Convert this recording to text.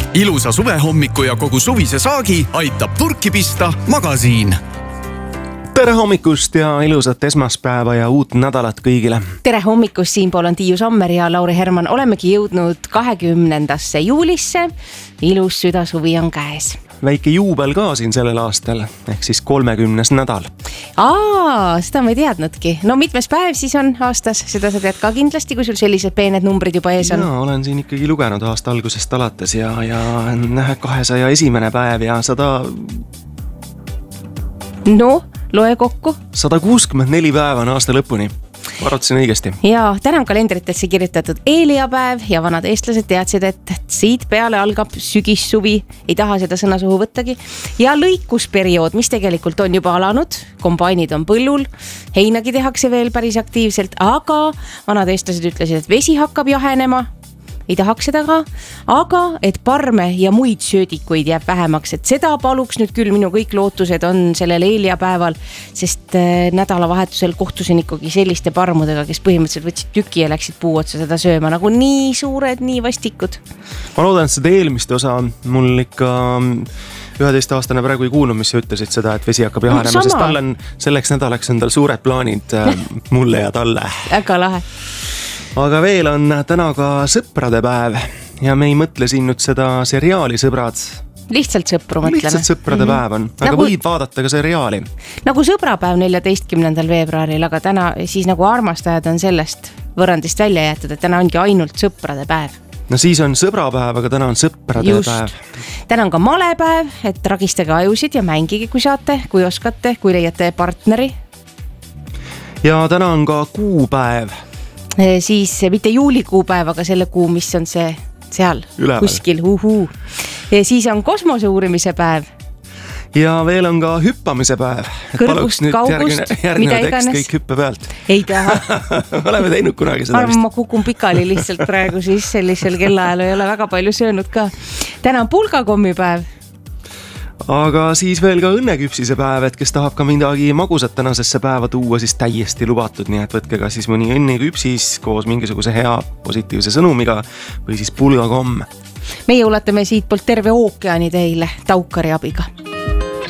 Ilusa suvehommiku ja kogu suvise saagi aitab purki pista Magasiin. Tere hommikust ja ilusat esmaspäeva ja uut nädalat kõigile. Tere hommikust, siinpool on Tiiu Sommer ja Lauri Herman. Olemegi jõudnud 20. juulisse. Ilus südasuvi on käes. Väike juubel ka siin sellel aastal, ehk siis 30. nädal. Seda ma ei teadnudki. No mitmes päev siis on aastas? Seda sa tead ka kindlasti, kui sul sellised peened numbrid juba ees on. No, olen siin ikkagi lugenud aasta algusest alates ja 201. päev ja 100... No, loe kokku. 164 päeva on aasta lõpuni. Arvutasin õigesti. Ja täna on kalendritesse kirjutatud eeliapäev ja vanad eestlased teadsid, et siit peale algab sügissuvi. Ei taha seda sõna suhu võttagi. Ja lõikusperiood, mis tegelikult on juba alanud. Kombainid on põllul. Heinagi tehakse veel päris aktiivselt, aga vanad eestlased ütlesid, et vesi hakkab jahenema. Ei tahaks seda ka, aga et parme ja muid söödikuid jääb vähemaks, et seda paluks nüüd küll, minu kõik lootused on sellel eeliapäeval, sest nädalavahetusel kohtusin ikkagi selliste parmudega, kes põhimõtteliselt võtsid tüki ja läksid puu otsa seda sööma, nagu nii suured, nii vastikud. Ma loodan, et seda eelmist osa mul ikka 11-aastane praegu ei kuulnud, mis sa ütlesid seda, et vesi hakkab jahenema, sest tal on selleks nädalaks on tal suured plaanid mulle ja talle. Väga lahe. Aga veel on täna ka sõprade päev ja me ei mõtle siin nüüd seda seriaali Sõbrad. Lihtsalt sõpru mõtleme. Lihtsalt sõprade päev on, aga nagu, võib vaadata ka seriaali. Nagu sõbrapäev 14. veebruaril, aga täna siis nagu armastajad on sellest võrrandist välja jäetud, et täna ongi ainult sõprade päev. No siis on sõbrapäev, aga täna on sõprade päev. Täna on ka malepäev, et ragistage ajusid ja mängige, kui saate, kui oskate, kui leiate partneri. Ja täna on ka kuupäev. Siis mitte juulikuupäev, aga selle kuu, mis on see seal üleval. Kuskil. Ja siis on kosmose uurimise päev. Ja veel on ka hüppamise päev. Kõrgust, kaugust, mida iganes. Kõik hüppe pealt. Ei taha. Oleme teinud kunagi seda vist. Ma kukun pikali lihtsalt praegu siis sellisel kellaajal ei ole väga palju söönud ka. Täna on pulgakommi päev. Aga siis veel ka õnneküpsise päev, et kes tahab ka midagi magusat tänasesse päeva tuua, siis täiesti lubatud, nii et võtke ka siis mõni õnneküpsis koos mingisuguse hea positiivse sõnumiga või siis pulgakomm. Meie ulatame siit poolt terve ookeani teile Taukari abiga.